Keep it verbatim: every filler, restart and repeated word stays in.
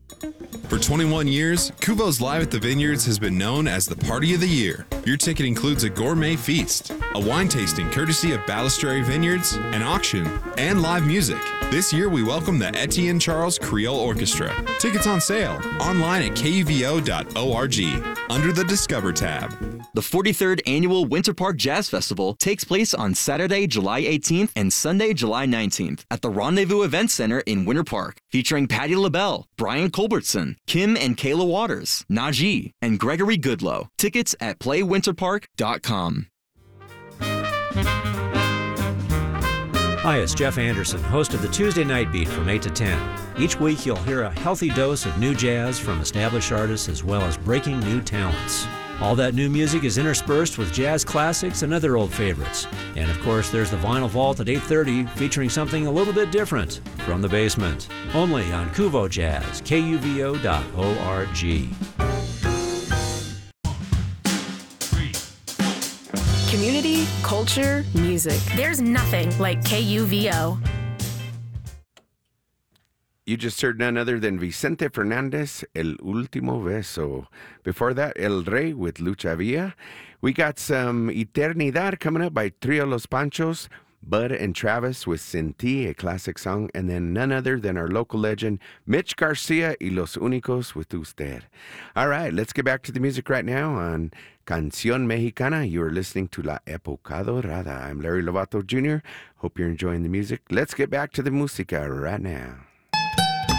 For twenty-one years, Kuvo's Live at the Vineyards has been known as the party of the year. Your ticket includes a gourmet feast, a wine tasting courtesy of Balistrary Vineyards, an auction, and live music. This year, we welcome the Etienne Charles Creole Orchestra. Tickets on sale online at K U V O dot org under the Discover tab. The forty-third Annual Winter Park Jazz Festival takes place on Saturday, July eighteenth and Sunday, July nineteenth at the Rendezvous Event Center in Winter Park, featuring Patti LaBelle, Brian Culbertson, Kim and Kayla Waters, Najee, and Gregory Goodlow. Tickets at play winter park dot com. Hi, it's Jeff Anderson, host of the Tuesday Night Beat from eight to ten. Each week you'll hear a healthy dose of new jazz from established artists as well as breaking new talents. All that new music is interspersed with jazz classics and other old favorites. And of course, there's the Vinyl Vault at eight thirty featuring something a little bit different from the basement. Only on Kuvo Jazz, K U V O dot org. Community, culture, music. There's nothing like K U V O. You just heard none other than Vicente Fernandez, El Último Beso. Before that, El Rey with Lucha Villa. We got some Eternidad coming up by Trio Los Panchos, Bud and Travis with Sin Ti, a classic song, and then none other than our local legend, Mitch Garcia y Los Únicos with Usted. All right, let's get back to the music right now on Canción Mexicana. You are listening to La Época Dorada. I'm Larry Lovato Junior Hope you're enjoying the music. Let's get back to the música right now.